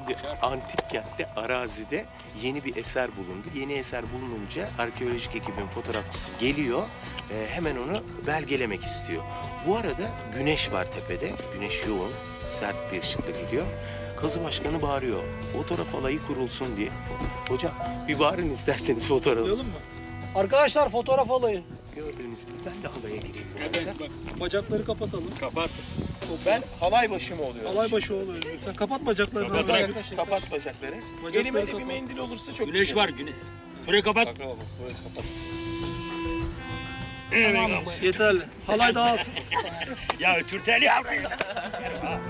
Şimdi antik kentte arazide yeni bir eser bulundu. Yeni eser bulununca arkeolojik ekibin fotoğrafçısı geliyor. Hemen onu belgelemek istiyor. Bu arada güneş var tepede. Güneş yoğun, sert bir ışıkla geliyor. Kazı başkanı bağırıyor. Fotoğraf alayı kurulsun diye. Hocam bir bağırın isterseniz fotoğrafı. Alayım mı? Arkadaşlar fotoğraf alayı. Gördüğünüz gibi ben de halaya gireyim. Evet bak. Bacakları kapatalım. Kapat. Ben halay başı mı oluyorum? Alay başı oluyor. Sen kapat bacaklarını. Kapat. Havaya. Kapat bacakları. Bacakları Elime de bir kapat. mendil olursa çok Güneş güzel. var güneş. Şurayı kapat. Tamam, yeterli. Halay dağılsın. Ya Türtel yavrum.